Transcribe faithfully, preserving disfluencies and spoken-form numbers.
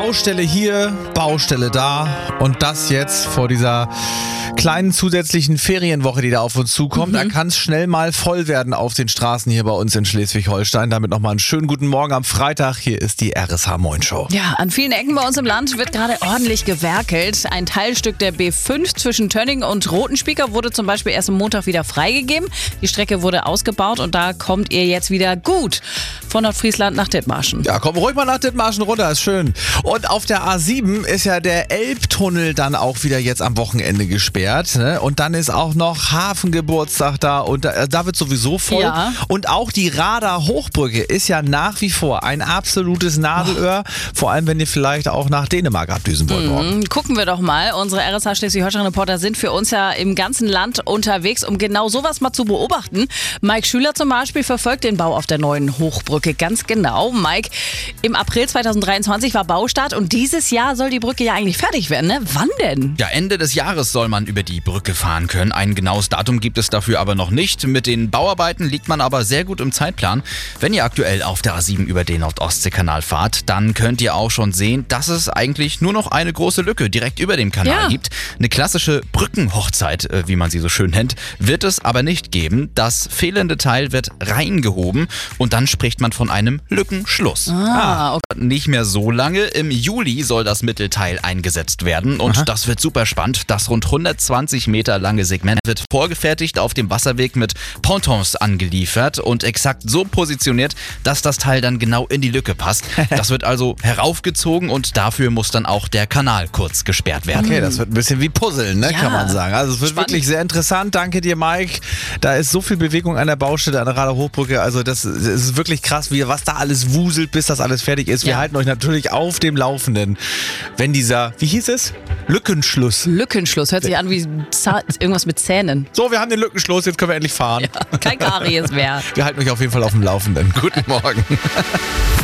Baustelle hier, Baustelle da und das jetzt vor dieser kleinen zusätzlichen Ferienwoche, die da auf uns zukommt. Mhm. Da kann es schnell mal voll werden auf den Straßen hier bei uns in Schleswig-Holstein. Damit nochmal einen schönen guten Morgen am Freitag. Hier ist die R S H Moin Show. Ja, an vielen Ecken bei uns im Land wird gerade ordentlich gewerkelt. Ein Teilstück der B fünf zwischen Tönning und Rotenspieker wurde zum Beispiel erst am Montag wieder freigegeben. Die Strecke wurde ausgebaut und da kommt ihr jetzt wieder gut von Nordfriesland nach Dithmarschen. Ja, komm ruhig mal nach Dithmarschen runter, ist schön. Und auf der A sieben ist ja der Elbtunnel dann auch wieder jetzt am Wochenende gesperrt. Ne? Und dann ist auch noch Hafengeburtstag da und da, da wird sowieso voll. Ja. Und auch die Radar Hochbrücke ist ja nach wie vor ein absolutes Nadelöhr. Oh. Vor allem, wenn ihr vielleicht auch nach Dänemark abdüsen wollt morgen. Mhm, gucken wir doch mal. Unsere R S H Schleswig-Holstein-Reporter sind für uns ja im ganzen Land unterwegs, um genau sowas mal zu beobachten. Mike Schüler zum Beispiel verfolgt den Bau auf der neuen Hochbrücke ganz genau. Mike, im April zweitausenddreiundzwanzig war Baustart und dieses Jahr soll die Brücke ja eigentlich fertig werden, ne? Wann denn? Ja, Ende des Jahres soll man über die Brücke fahren können. Ein genaues Datum gibt es dafür aber noch nicht. Mit den Bauarbeiten liegt man aber sehr gut im Zeitplan. Wenn ihr aktuell auf der A sieben über den Nord-Ostsee-Kanal fahrt, dann könnt ihr auch schon sehen, dass es eigentlich nur noch eine große Lücke direkt über dem Kanal ja. gibt. Eine klassische Brückenhochzeit, wie man sie so schön nennt, wird es aber nicht geben. Das fehlende Teil wird reingehoben und dann spricht man von einem Lückenschluss. Ah, okay. Nicht mehr so lange. Im Juli soll das Mittelteil eingesetzt werden und Aha. das wird super spannend. Das rund hundertzwanzig Meter lange Segment wird vorgefertigt auf dem Wasserweg mit Pontons angeliefert und exakt so positioniert, dass das Teil dann genau in die Lücke passt. Das wird also heraufgezogen und dafür muss dann auch der Kanal kurz gesperrt werden. Okay, das wird ein bisschen wie Puzzeln, ne, Ja. kann man sagen. Also es wird Spannend. wirklich sehr interessant. Danke dir, Mike. Da ist so viel Bewegung an der Baustelle, an der Radar Hochbrücke. Also das ist wirklich krass, wie, was da alles wuselt, bis das alles fertig ist. Wir Ja. halten euch natürlich auf dem Laufenden, wenn dieser, wie hieß es? Lückenschluss. Lückenschluss, hört sich an wie Zah- irgendwas mit Zähnen. So, wir haben den Lückenschluss, jetzt können wir endlich fahren. Ja, kein Karies mehr. Wir halten euch auf jeden Fall auf dem Laufenden. Guten Morgen.